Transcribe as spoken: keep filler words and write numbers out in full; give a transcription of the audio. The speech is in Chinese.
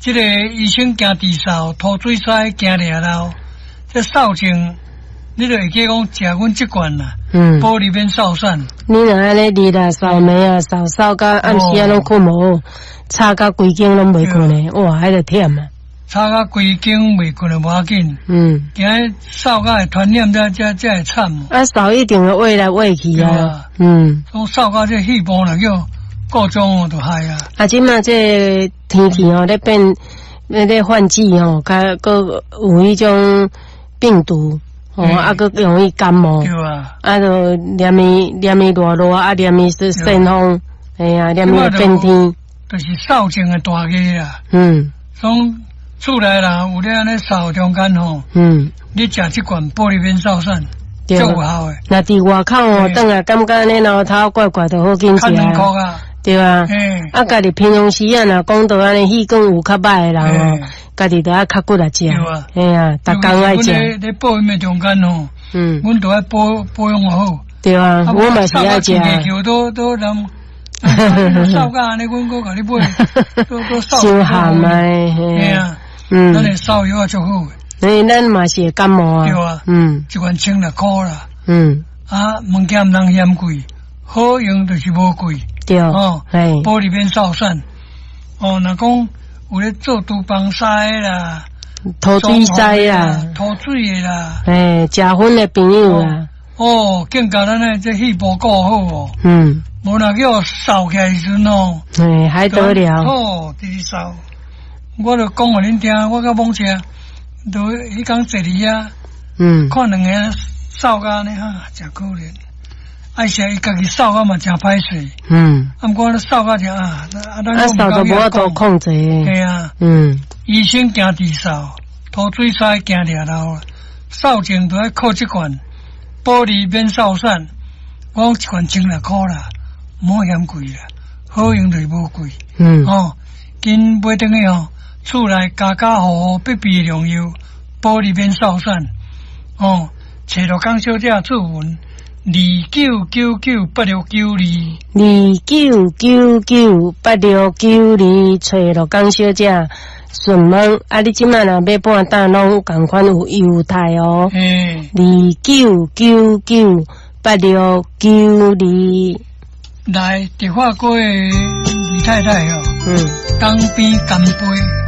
这个医生惊治扫，吐水塞惊掠漏，这扫症，你就会记讲食阮即罐啦， 嗯， 玻璃边扫散。 你若安尼日啊扫暝啊扫扫到暗时啊拢困无，吵到规间拢袂困咧，哇，迄个忝啊！ 吵到规间袂困就无要紧， 嗯， 惊扫到会传染，才才才会惨。 啊，扫一定要喂来喂去啊，嗯， 讲扫到这细胞了叫各种都害啊。 啊，即马这天气吼咧变，咧咧换季吼，较个有迄种病毒。哦，啊，个容易感冒， 对啊， 啊，就连咪连咪热热，啊，连咪是扇风，哎呀，连咪变天， 就是扫症的大个啊。 嗯， 从厝内人有咧安尼扫中间吼， 嗯， 你食即罐玻璃边扫散，足有效诶。 那伫外口哦，等下感觉安尼挠头怪怪的，好紧食啊，对啊，啊，家己平常时啊，若讲到安尼气管有较歹诶人哦。家己都爱较骨来食，哎呀，逐工爱食。 咧咧保养的中间吼，嗯，阮都爱保保养好。 对啊，我嘛是爱食。 球都都人，扫甲安尼，阮搁甲你买，都都扫。 伤寒诶， 嘿啊，嗯，咱诶扫药足好。 所以咱嘛是会感冒啊。 对啊，嗯，一罐千六箍啦。嗯，啊，物件毋通嫌贵，好用就是无贵。 对哦， 哎，玻璃边扫散。哦，若讲。有咧做厨房师啦， 涂水师啦， 涂水的啦， 诶，食薰的朋友啦， 哦，更加咱诶这细胞顾好哦，嗯，无若叫扫起来时阵哦， 诶，还得了， 哦，直直扫，我著讲互恁听，我甲某车，都迄工坐伫遐，嗯，看两个扫甲呢哈，真可怜。爱是伊家己扫啊嘛，真歹势。嗯，啊，毋过咧扫啊就啊，啊，咱啊扫都无法度控制。 系啊，嗯，医生惊治扫，涂水塞惊掠漏，扫前都要靠即款玻璃免扫散，我讲一罐千六箍啦，唔好嫌贵啦，好用就是无贵。嗯，哦，紧买转去哦，厝内家家户户必备良药，玻璃免扫散。哦，找到江小姐出文。二九九九八六九二， 二九九九八六九二，找罗江小姐询问啊！你即摆若要半单拢共款有优待哦。嗯，二九九九八六九二， 来迪化街李太太哦，嗯，江边干杯。